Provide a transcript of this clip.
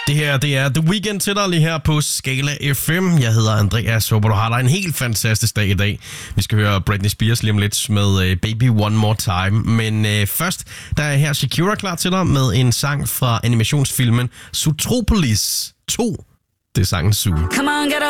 Det her, det er The Weeknd til dig lige her på Skala FM. Jeg hedder Andreas. Håber, du har dig en helt fantastisk dag i dag. Vi skal høre Britney Spears lige om lidt med Baby One More Time. Men først, der er her Shakira klar til dig med en sang fra animationsfilmen Zootropolis 2. Det er sangen Zoo.